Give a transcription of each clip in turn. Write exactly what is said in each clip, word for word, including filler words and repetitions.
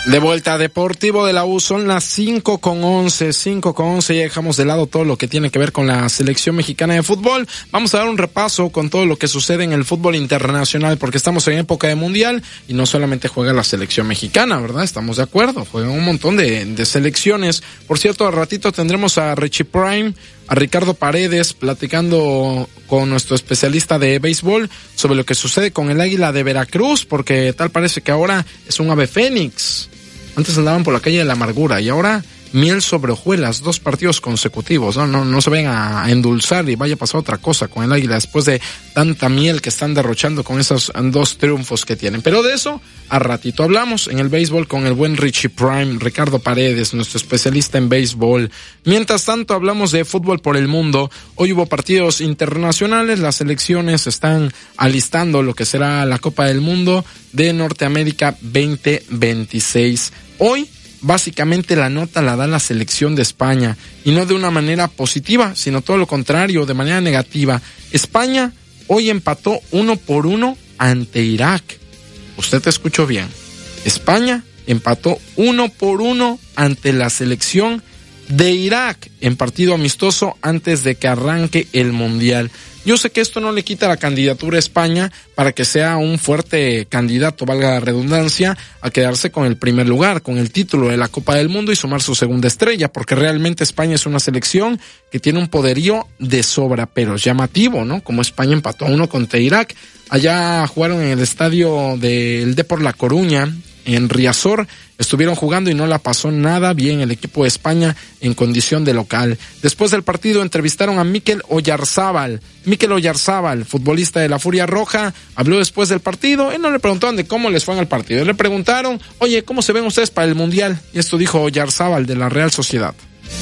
De vuelta a Deportivo de la U, son las cinco con once, cinco con once, ya dejamos de lado todo lo que tiene que ver con la selección mexicana de fútbol. Vamos a dar un repaso con todo lo que sucede en el fútbol internacional, porque estamos en época de mundial y no solamente juega la selección mexicana, ¿verdad? Estamos de acuerdo, juegan un montón de, de selecciones. Por cierto, al ratito tendremos a Richie Prime, a Ricardo Paredes, platicando con nuestro especialista de béisbol sobre lo que sucede con el Águila de Veracruz, porque tal parece que ahora es un ave fénix. Antes andaban por la calle de la amargura y ahora miel sobre hojuelas, dos partidos consecutivos. No, no, no se vayan a endulzar y vaya a pasar otra cosa con el Águila después de tanta miel que están derrochando con esos dos triunfos que tienen. Pero de eso a ratito hablamos en el béisbol con el buen Richie Prime, Ricardo Paredes, nuestro especialista en béisbol. Mientras tanto hablamos de fútbol por el mundo. Hoy hubo partidos internacionales, las selecciones están alistando lo que será la Copa del Mundo de Norteamérica veinte veintiséis. Hoy básicamente la nota la da la selección de España, y no de una manera positiva, sino todo lo contrario, de manera negativa. España hoy empató uno por uno ante Irak. Usted te escuchó bien. España empató uno por uno ante la selección de Irak en partido amistoso antes de que arranque el Mundial. Yo sé que esto no le quita la candidatura a España para que sea un fuerte candidato, valga la redundancia, a quedarse con el primer lugar, con el título de la Copa del Mundo y sumar su segunda estrella, porque realmente España es una selección que tiene un poderío de sobra, pero es llamativo, ¿no? Como España empató a uno contra Irak. Allá jugaron en el estadio del Depor La Coruña, en Riazor, estuvieron jugando y no la pasó nada bien el equipo de España en condición de local. Después del partido entrevistaron a Mikel Oyarzábal. Mikel Oyarzábal, futbolista de la Furia Roja, habló después del partido. Él no le preguntaron de cómo les fue en el partido. Le preguntaron, oye, ¿cómo se ven ustedes para el Mundial? Y esto dijo Oyarzábal de la Real Sociedad.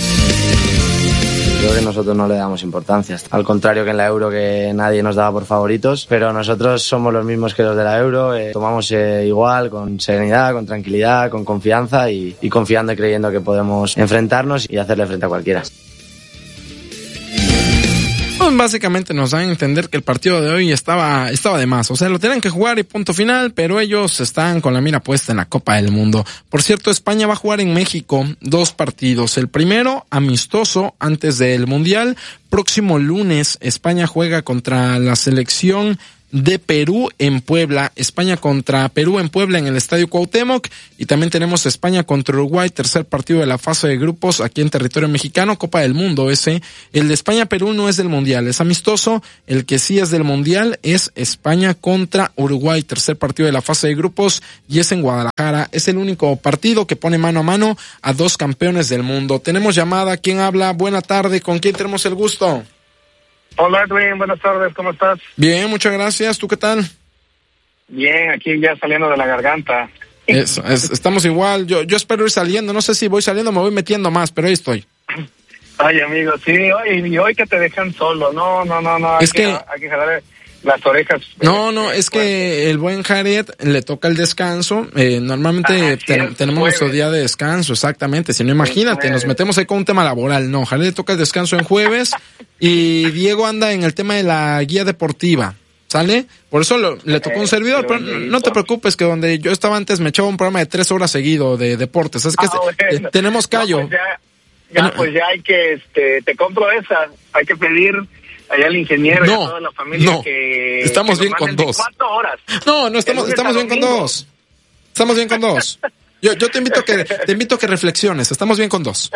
Creo que nosotros no le damos importancia, al contrario que en la Euro, que nadie nos daba por favoritos, pero nosotros somos los mismos que los de la Euro, eh, tomamos eh, igual, con serenidad, con tranquilidad, con confianza y, y confiando y creyendo que podemos enfrentarnos y hacerle frente a cualquiera. Pues básicamente nos dan a entender que el partido de hoy estaba estaba de más, o sea, lo tenían que jugar y punto final, pero ellos están con la mira puesta en la Copa del Mundo. Por cierto, España va a jugar en México dos partidos, el primero amistoso antes del Mundial. Próximo lunes España juega contra la selección de Perú en Puebla, España contra Perú en Puebla en el Estadio Cuauhtémoc, y también tenemos España contra Uruguay, tercer partido de la fase de grupos aquí en territorio mexicano, Copa del Mundo ese. El de España-Perú no es del Mundial, es amistoso. El que sí es del Mundial es España contra Uruguay, tercer partido de la fase de grupos, y es en Guadalajara. Es el único partido que pone mano a mano a dos campeones del mundo. Tenemos llamada, ¿quién habla? Buena tarde, ¿con quién tenemos el gusto? Hola Edwin, buenas tardes, ¿cómo estás? Bien, muchas gracias, ¿tú qué tal? Bien, aquí ya saliendo de la garganta. Eso, es, estamos igual, yo yo espero ir saliendo, no sé si voy saliendo o me voy metiendo más, pero ahí estoy. Ay, amigo, sí, hoy, y hoy que te dejan solo, no, no, no, no, hay es que, que... hay que jalar las orejas. No, no, es que el buen Jared le toca el descanso, eh, normalmente ah, ten, es, tenemos nuestro día de descanso, exactamente, si no imagínate, nos metemos ahí con un tema laboral, no, Jared le toca el descanso en jueves y Diego anda en el tema de la guía deportiva, ¿sale? Por eso lo, le tocó un servidor, pero no, no te preocupes que donde yo estaba antes me echaba un programa de tres horas seguido de deportes, es que ah, bueno. eh, tenemos callo. No, pues ya, ya, pues ya hay que, este, te compro esa, hay que pedir allá el ingeniero no, y a toda la familia no, que estamos que bien con dos. Cuatro horas. No, no estamos, estamos bien con dos. Estamos bien con dos. Yo, yo te invito a que, te invito a que reflexiones. Estamos bien con dos.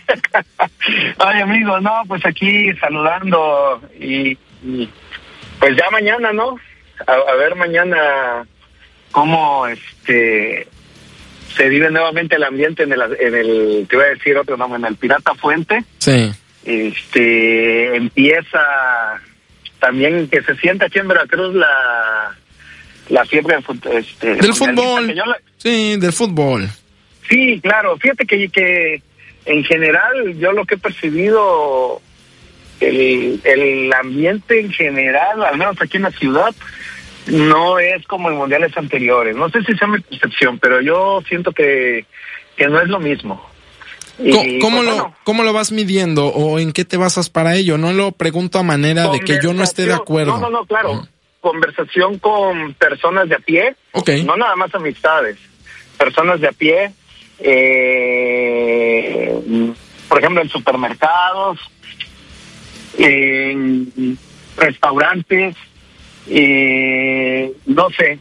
Ay, amigos, no, pues aquí saludando y, y pues ya mañana, ¿no? A, a ver mañana cómo este se vive nuevamente el ambiente en el, en el, te iba a decir otro nombre, en el Pirata Fuente. Sí. Este, empieza también que se siente aquí en Veracruz la la fiebre este, del fútbol. La... Sí, del fútbol. Sí, claro. Fíjate que, que en general yo lo que he percibido, el, el ambiente en general, al menos aquí en la ciudad, no es como en mundiales anteriores. No sé si sea mi percepción, pero yo siento que, que no es lo mismo. Y, ¿Cómo, pues, lo, bueno, ¿Cómo lo vas midiendo o en qué te basas para ello? No lo pregunto a manera de que yo no esté de acuerdo. No, no, no, claro. Uh-huh. Conversación con personas de a pie, okay. No nada más amistades, personas de a pie, eh, por ejemplo, en supermercados, en restaurantes, eh, no sé.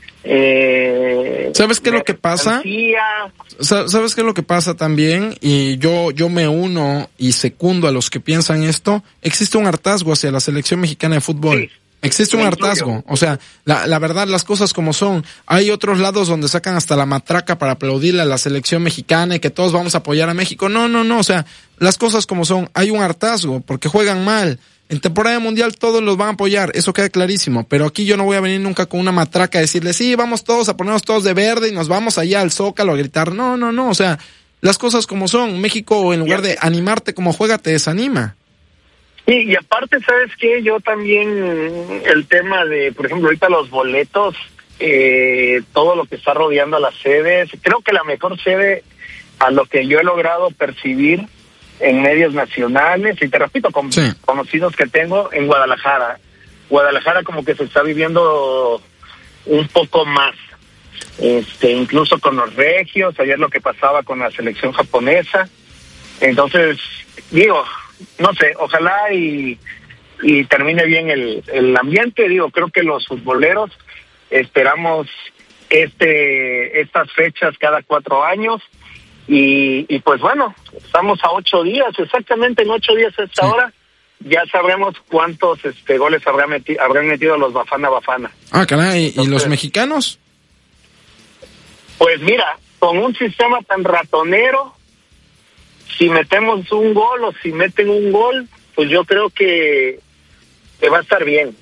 Eh, ¿Sabes qué es lo que pasa? ¿Sabes qué es lo que pasa también? Y yo yo me uno y secundo a los que piensan esto. Existe un hartazgo hacia la selección mexicana de fútbol. Sí. Existe un hartazgo, o sea, la, la verdad, las cosas como son. Hay otros lados donde sacan hasta la matraca para aplaudirle a la selección mexicana y que todos vamos a apoyar a México. No, no, no, o sea, las cosas como son. Hay un hartazgo porque juegan mal. En temporada mundial todos los van a apoyar, eso queda clarísimo, pero aquí yo no voy a venir nunca con una matraca a decirle, sí, vamos todos a ponernos todos de verde y nos vamos allá al Zócalo a gritar. No, no, no, o sea, las cosas como son. México, en lugar de animarte como juega, te desanima. Sí, y aparte, ¿sabes qué? Yo también, el tema de, por ejemplo, ahorita los boletos, eh, todo lo que está rodeando a las sedes, creo que la mejor sede, a lo que yo he logrado percibir en medios nacionales, y te repito, con sí. conocidos que tengo, en Guadalajara. Guadalajara como que se está viviendo un poco más, este, incluso con los regios, ayer lo que pasaba con la selección japonesa. Entonces, digo, no sé, ojalá y, y termine bien el, el ambiente. Digo, creo que los futboleros esperamos este estas fechas cada cuatro años y, y pues bueno, estamos a ocho días, exactamente en ocho días a esta sí. hora, ya sabremos cuántos este goles habrá meti- habrán metido los Bafana Bafana. Ah, caray, Entonces, ¿y los mexicanos? Pues mira, con un sistema tan ratonero, si metemos un gol o si meten un gol, pues yo creo que, que va a estar bien.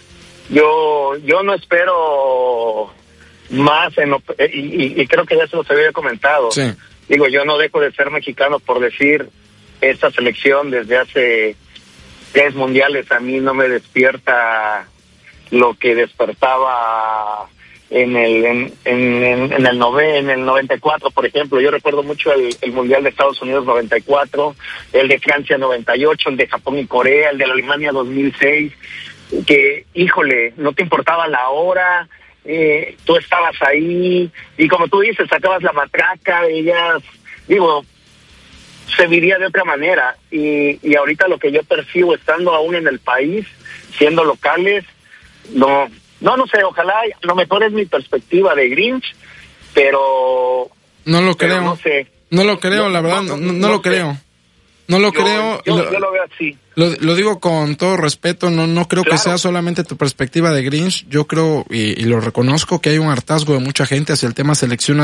Yo yo no espero más, en lo, y, y, y creo que ya se los había comentado. Sí. Digo, yo no dejo de ser mexicano por decir, esta selección desde hace tres mundiales a mí no me despierta lo que despertaba en el en en, en el nove, en el noventa y cuatro, por ejemplo. Yo recuerdo mucho el, el mundial de Estados Unidos noventa y cuatro, el de Francia noventa y ocho, el de Japón y Corea, el de la Alemania dos mil seis, que híjole, no te importaba la hora, eh, tú estabas ahí y como tú dices, sacabas la matraca, ellas, digo, se viviría de otra manera. Y, y ahorita lo que yo percibo estando aún en el país, siendo locales, no No, no sé, ojalá, a lo mejor es mi perspectiva de Grinch, pero... No lo pero creo. No sé. No lo creo, no, la verdad, no, no, no, no lo sé. creo. No lo yo, creo. Yo, lo, yo lo veo así. Lo, lo digo con todo respeto, no no creo claro. que sea solamente tu perspectiva de Grinch. Yo creo, y, y lo reconozco, que hay un hartazgo de mucha gente hacia el tema selección